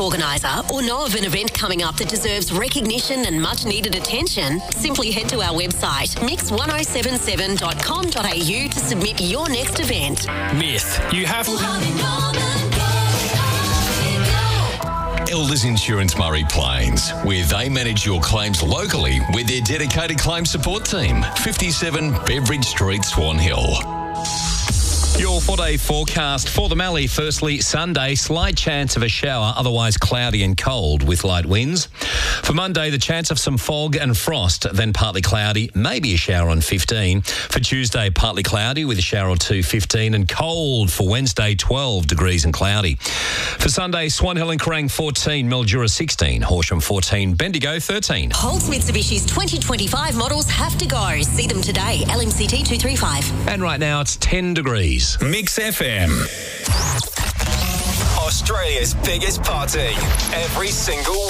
organiser or know of an event coming up that deserves recognition and much needed attention? Simply head to our website, mix1077.com.au to submit your next event. Myth. You have... Elders Insurance Murray Plains, where they manage your claims locally with their dedicated claim support team. 57 Beveridge Street, Swan Hill. Your 4-day forecast for the Mallee. Firstly, Sunday, slight chance of a shower, otherwise cloudy and cold with light winds. For Monday, the chance of some fog and frost, then partly cloudy, maybe a shower on 15. For Tuesday, partly cloudy with a shower or 2, 15, and cold for Wednesday, 12 degrees and cloudy. For Sunday, Swan Hill and Kerrang 14, Mildura 16, Horsham 14, Bendigo 13. Holtz Mitsubishi's 2025 models have to go. See them today, LMCT 235. And right now, it's 10 degrees. Mix FM. Australia's biggest party every single